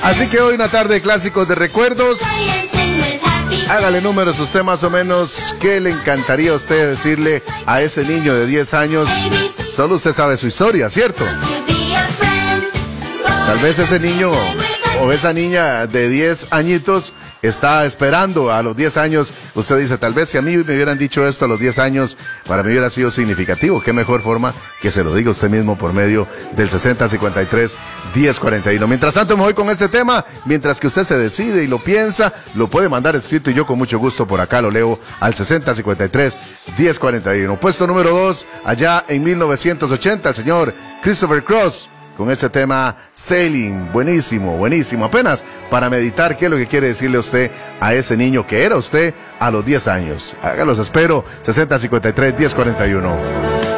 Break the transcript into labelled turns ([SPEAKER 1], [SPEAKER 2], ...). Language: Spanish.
[SPEAKER 1] Así que hoy una tarde de clásicos de recuerdos. Hágale números usted más o menos. ¿Qué le encantaría a usted decirle a ese niño de 10 años? Solo usted sabe su historia, ¿cierto? Tal vez ese niño o esa niña de 10 añitos está esperando a los 10 años. Usted dice, tal vez si a mí me hubieran dicho esto a los 10 años, para mí hubiera sido significativo. Qué mejor forma que se lo diga usted mismo por medio del 6053-1041. Mientras tanto me voy con este tema, mientras que usted se decide y lo piensa, lo puede mandar escrito y yo con mucho gusto por acá lo leo al 6053-1041. Puesto número 2, allá en 1980, el señor Christopher Cross, con ese tema Sailing, buenísimo, buenísimo, apenas para meditar qué es lo que quiere decirle usted a ese niño que era usted a los 10 años. Los espero, 6053-1041.